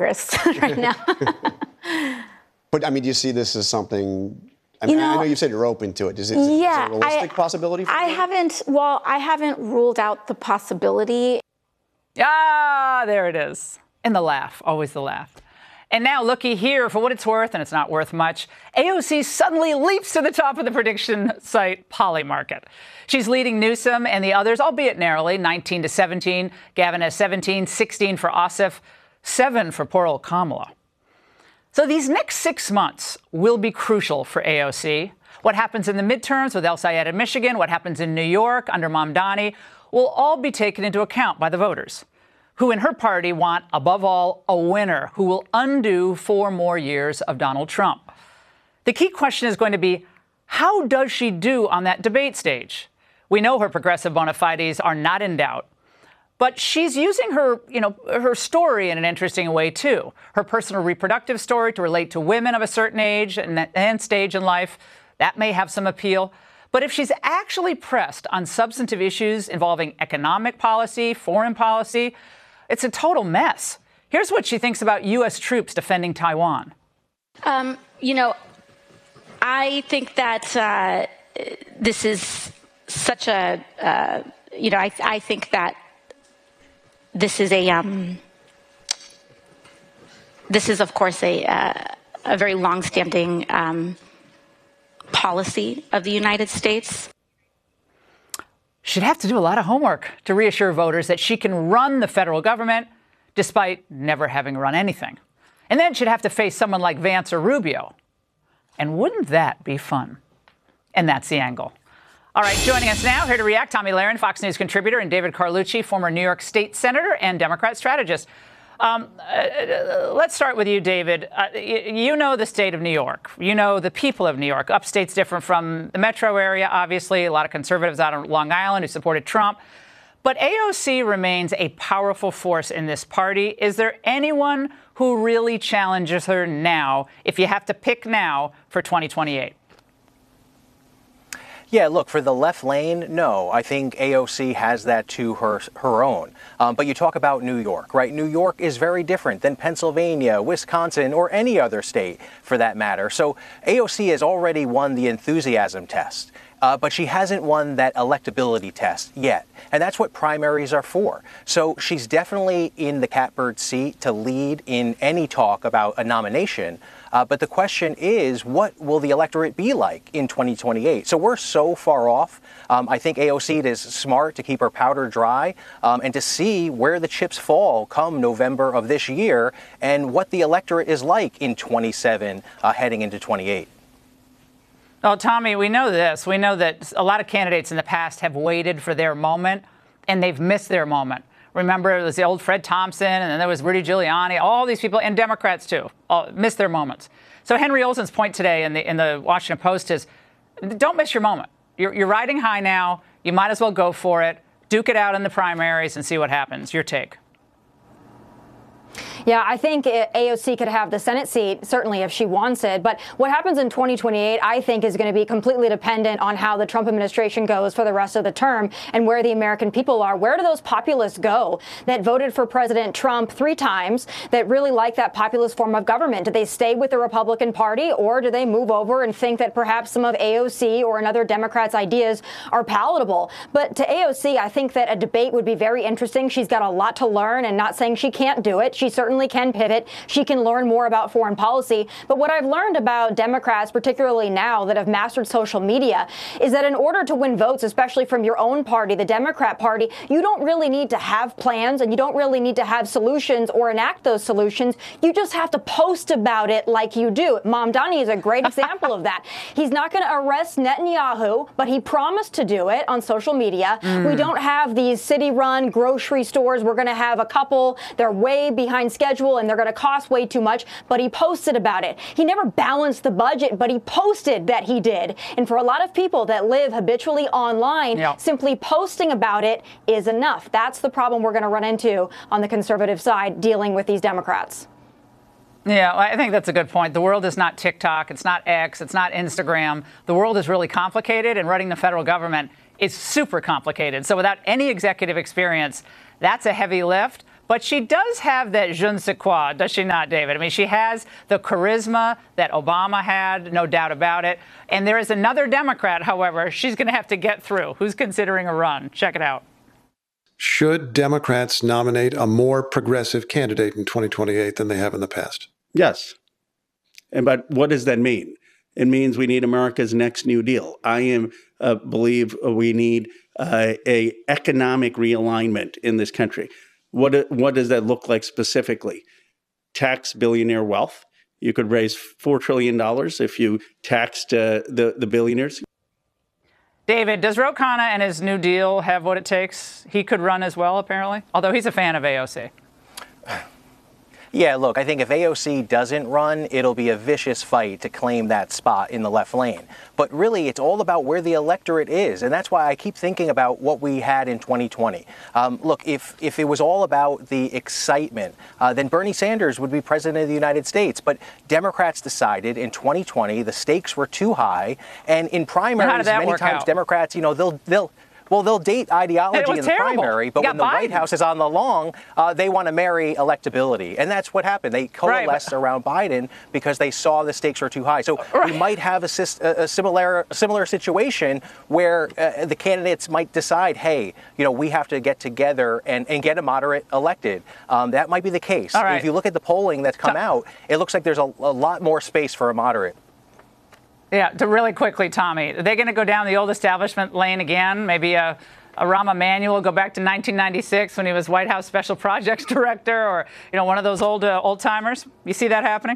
Congress right now. But, I mean, do you see this as something... I mean, I know you said you're open to it. Is it a realistic possibility for you? I haven't ruled out the possibility. Ah, there it is. And the laugh, always the laugh. And now, looky here, for what it's worth, and it's not worth much, AOC suddenly leaps to the top of the prediction site Polymarket. She's leading Newsom and the others, albeit narrowly, 19 to 17. Gavin has 17, 16 for Ossoff, 7 for poor old Kamala. So these next 6 months will be crucial for AOC. What happens in the midterms with El Sayed in Michigan, what happens in New York under Mamdani, will all be taken into account by the voters, who in her party want, above all, a winner who will undo 4 more years of Donald Trump. The key question is going to be, how does she do on that debate stage? We know her progressive bona fides are not in doubt. But she's using her story in an interesting way, too. Her personal reproductive story to relate to women of a certain age and stage in life. That may have some appeal. But if she's actually pressed on substantive issues involving economic policy, foreign policy, it's a total mess. Here's what she thinks about U.S. troops defending Taiwan. I think that this is such a, I think that this is of course a very longstanding policy of the United States. She'd have to do a lot of homework to reassure voters that she can run the federal government despite never having run anything. And then she'd have to face someone like Vance or Rubio. And wouldn't that be fun? And that's the angle. All right, joining us now, here to react, Tomi Lahren, Fox News contributor, and David Carlucci, former New York State Senator and Democrat strategist. Let's start with you, David. You know the state of New York. You know the people of New York. Upstate's different from the metro area, obviously. A lot of conservatives out on Long Island who supported Trump. But AOC remains a powerful force in this party. Is there anyone who really challenges her now, if you have to pick now, for 2028? Yeah, look, for the left lane, no. I think AOC has that to her own. But you talk about New York, right? New York is very different than Pennsylvania, Wisconsin, or any other state for that matter. So AOC has already won the enthusiasm test. But she hasn't won that electability test yet. And that's what primaries are for. So she's definitely in the catbird seat to lead in any talk about a nomination. But the question is, what will the electorate be like in 2028? So we're so far off. I think AOC is smart to keep her powder dry and to see where the chips fall come November of this year and what the electorate is like in 27 heading into 28. Well, Tomi, we know this. We know that a lot of candidates in the past have waited for their moment, and they've missed their moment. Remember, it was the old Fred Thompson, and then there was Rudy Giuliani. All these people, and Democrats too, all missed their moments. So Henry Olsen's point today in the Washington Post is, don't miss your moment. You're riding high now. You might as well go for it. Duke it out in the primaries and see what happens. Your take. Yeah, I think AOC could have the Senate seat, certainly if she wants it. But what happens in 2028, I think, is going to be completely dependent on how the Trump administration goes for the rest of the term and where the American people are. Where do those populists go that voted for President Trump 3 times, that really like that populist form of government? Do they stay with the Republican Party, or do they move over and think that perhaps some of AOC or another Democrat's ideas are palatable? But to AOC, I think that a debate would be very interesting. She's got a lot to learn, and not saying she can't do it. She certainly can pivot. She can learn more about foreign policy. But what I've learned about Democrats, particularly now that have mastered social media, is that in order to win votes, especially from your own party, the Democrat Party, you don't really need to have plans, and you don't really need to have solutions or enact those solutions. You just have to post about it like you do. Mamdani is a great example of that. He's not going to arrest Netanyahu, but he promised to do it on social media. We don't have these city-run grocery stores. We're going to have a couple. They're way behind schedule and they're going to cost way too much, but he posted about it. He never balanced the budget, but he posted that he did. And for a lot of people that live habitually online, simply posting about it is enough. That's the problem we're going to run into on the conservative side dealing with these Democrats. Yeah, I think that's a good point. The world is not TikTok. It's not X. It's not Instagram. The world is really complicated, and running the federal government is super complicated. So without any executive experience, that's a heavy lift. But she does have that je ne sais quoi, does she not, David? I mean, she has the charisma that Obama had, no doubt about it. And there is another Democrat, however, she's going to have to get through, who's considering a run. Check it out. Should Democrats nominate a more progressive candidate in 2028 than they have in the past? Yes. But what does that mean? It means we need America's next New Deal. I believe we need a economic realignment in this country. What does that look like specifically? Tax billionaire wealth. You could raise $4 trillion if you taxed the billionaires. David, does Ro Khanna and his New Deal have what it takes? He could run as well, apparently, although he's a fan of AOC. Yeah, look, I think if AOC doesn't run, it'll be a vicious fight to claim that spot in the left lane. But really, it's all about where the electorate is. And that's why I keep thinking about what we had in 2020. Look, if it was all about the excitement, then Bernie Sanders would be president of the United States. But Democrats decided in 2020 the stakes were too high. And in primaries, many times Democrats, they'll date ideology in the primary, but when the White House is on the long, they want to marry electability. And that's what happened. They coalesced around Biden because they saw the stakes were too high. So we might have a similar situation where the candidates might decide, hey, we have to get together and get a moderate elected. That might be the case. Right. If you look at the polling that's come out, it looks like there's a lot more space for a moderate. Yeah, to really quickly, Tommy, are they going to go down the old establishment lane again? Maybe a Rahm Emanuel, go back to 1996 when he was White House Special Projects Director, or one of those old timers? You see that happening?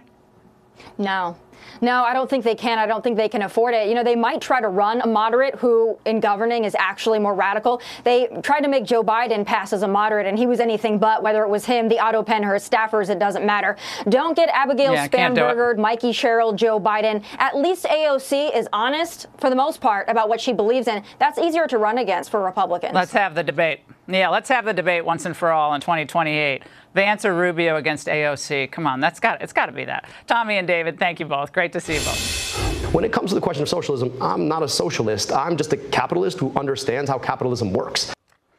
No, I don't think they can. I don't think they can afford it. They might try to run a moderate who in governing is actually more radical. They tried to make Joe Biden pass as a moderate, and he was anything but, whether it was him, the Otto Penn, or his staffers, it doesn't matter. Don't get Abigail Spanberger, Mikey Sherrill, Joe Biden. At least AOC is honest, for the most part, about what she believes in. That's easier to run against for Republicans. Let's have the debate. Yeah, let's have the debate once and for all in 2028. Vance or Rubio against AOC. Come on, it's got to be that. Tommy and David, thank you both. Great to see you both. When it comes to the question of socialism, I'm not a socialist. I'm just a capitalist who understands how capitalism works.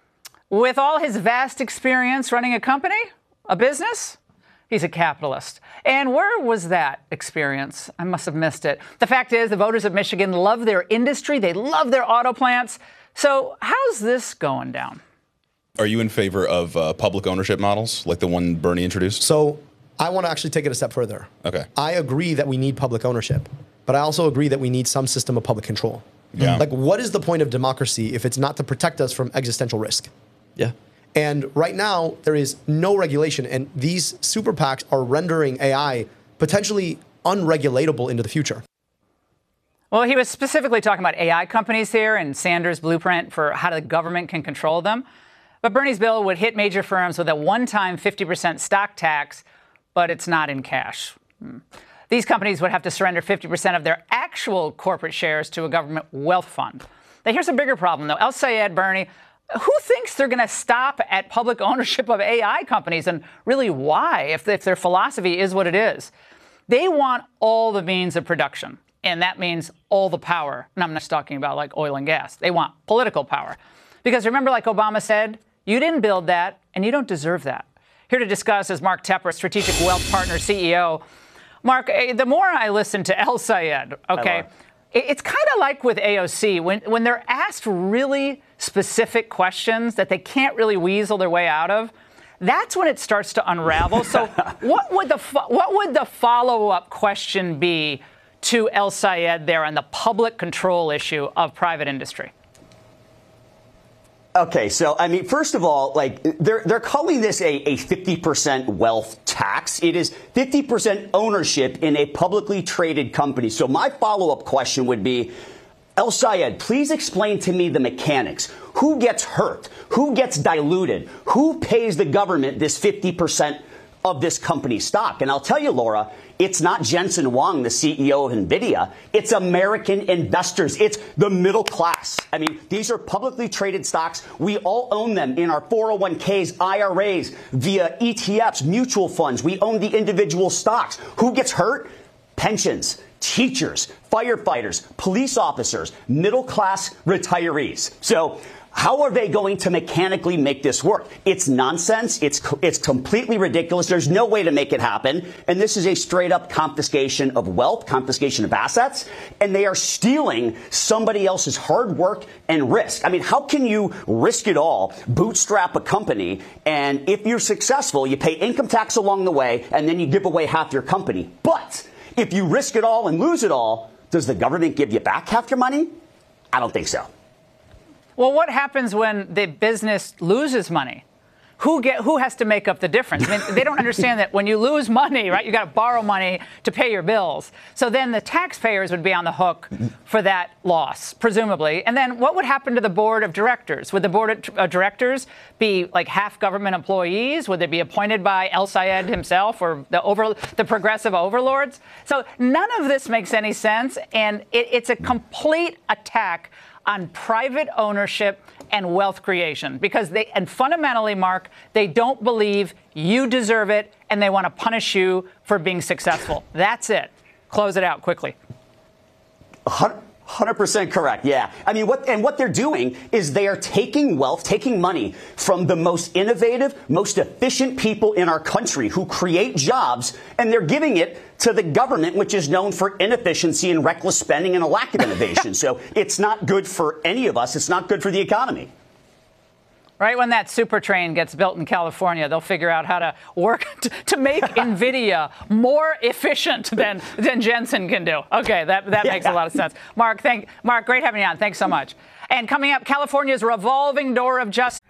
With all his vast experience running a company, a business, he's a capitalist. And where was that experience? I must have missed it. The fact is, the voters of Michigan love their industry. They love their auto plants. So how's this going down? Are you in favor of public ownership models like the one Bernie introduced? So I want to actually take it a step further. Okay. I agree that we need public ownership, but I also agree that we need some system of public control. Yeah. Like, what is the point of democracy if it's not to protect us from existential risk? Yeah. And right now, there is no regulation, and these super PACs are rendering AI potentially unregulatable into the future. Well, he was specifically talking about AI companies here and Sanders' blueprint for how the government can control them. But Bernie's bill would hit major firms with a one-time 50% stock tax, but it's not in cash. These companies would have to surrender 50% of their actual corporate shares to a government wealth fund. Now, here's a bigger problem, though. El Sayed, Bernie, who thinks they're going to stop at public ownership of AI companies, and really why, if their philosophy is what it is? They want all the means of production, and that means all the power. And I'm not talking about like oil and gas. They want political power. Because remember, like Obama said, you didn't build that, and you don't deserve that. Here to discuss is Mark Tepper, Strategic Wealth Partners CEO. Mark, the more I listen to El Sayed, okay, it's kind of like with AOC. When they're asked really specific questions that they can't really weasel their way out of, that's when it starts to unravel. So what would the follow-up question be to El Sayed there on the public control issue of private industry? Okay, so I mean, first of all, like they're calling this a 50% wealth tax. It is 50% ownership in a publicly traded company. So my follow-up question would be, El Sayed, please explain to me the mechanics. Who gets hurt? Who gets diluted? Who pays the government this 50% of this company's stock? And I'll tell you, Laura, it's not Jensen Huang, the CEO of NVIDIA. It's American investors. It's the middle class. I mean, these are publicly traded stocks. We all own them in our 401ks, IRAs, via ETFs, mutual funds. We own the individual stocks. Who gets hurt? Pensions, teachers, firefighters, police officers, middle class retirees. So How are they going to mechanically make this work? It's nonsense. It's completely ridiculous. There's no way to make it happen. And this is a straight up confiscation of wealth, confiscation of assets. And they are stealing somebody else's hard work and risk. I mean, how can you risk it all, bootstrap a company, and if you're successful, you pay income tax along the way, and then you give away half your company? But if you risk it all and lose it all, does the government give you back half your money? I don't think so. Well, what happens when the business loses money? Who has to make up the difference? I mean, they don't understand that when you lose money, right, you got to borrow money to pay your bills. So then the taxpayers would be on the hook for that loss, presumably. And then what would happen to the board of directors? Would the board of directors be like half government employees? Would they be appointed by El Sayed himself or the progressive overlords? So none of this makes any sense, and it's a complete attack on private ownership and wealth creation, because and fundamentally, Mark, they don't believe you deserve it, and they want to punish you for being successful. That's it. Close it out quickly. 100% correct. Yeah. I mean, what they're doing is they are taking wealth, taking money from the most innovative, most efficient people in our country who create jobs, and they're giving it to the government, which is known for inefficiency and reckless spending and a lack of innovation. So it's not good for any of us. It's not good for the economy. Right when that super train gets built in California, they'll figure out how to work to make NVIDIA more efficient than Jensen can do. Okay, that makes a lot of sense. Mark, great having you on. Thanks so much. And coming up, California's revolving door of justice.